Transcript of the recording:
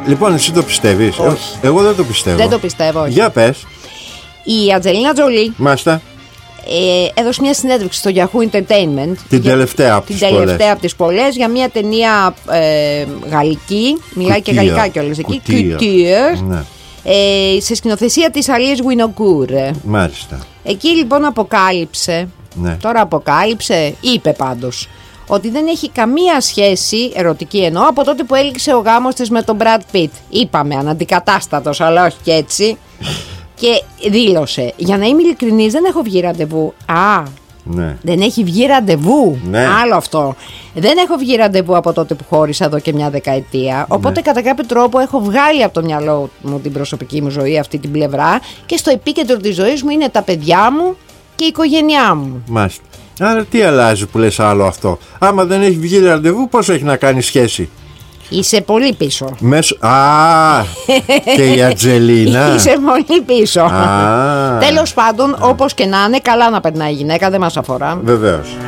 Λοιπόν, εσύ το πιστεύεις? Όχι. Εγώ δεν το πιστεύω. Δεν το πιστεύω, όχι. Για πες. Η Ατζελίνα Τζολί Μάλιστα. έδωσε μια συνέντευξη στο Yahoo Entertainment. Την τελευταία από τις πολλές για μια ταινία γαλλική. Μιλάει και γαλλικά κιόλας εκεί. Couture. Ναι. Σε σκηνοθεσία της Αλίες Γουινοκούρ. Μάλιστα. Εκεί λοιπόν αποκάλυψε. Ναι. Τώρα αποκάλυψε, είπε πάντως, ότι δεν έχει καμία σχέση, ερωτική εννοώ, από τότε που έληξε ο γάμος της με τον Brad Pitt. Είπαμε αναντικατάστατος, αλλά όχι και έτσι. Και δήλωσε, για να είμαι ειλικρινής, δεν έχω βγει ραντεβού. Ναι. Δεν έχει βγει ραντεβού. Ναι. Άλλο αυτό. Δεν έχω βγει ραντεβού από τότε που χώρισα εδώ και μια δεκαετία. Οπότε κατά κάποιο τρόπο έχω βγάλει από το μυαλό μου την προσωπική μου ζωή, αυτή την πλευρά. Και στο επίκεντρο της ζωής μου είναι τα παιδιά μου και η οικογένειά μου. Μάλιστα. Άρα τι αλλάζει που λες άλλο αυτό? Άμα δεν έχει βγει ραντεβού, πώς έχει να κάνει σχέση? Είσαι πολύ πίσω. Και η Ατζελίνα. Είσαι πολύ πίσω. Τέλος πάντων, όπως και να είναι, καλά να περνάει η γυναίκα, δεν μας αφορά. Βεβαίως.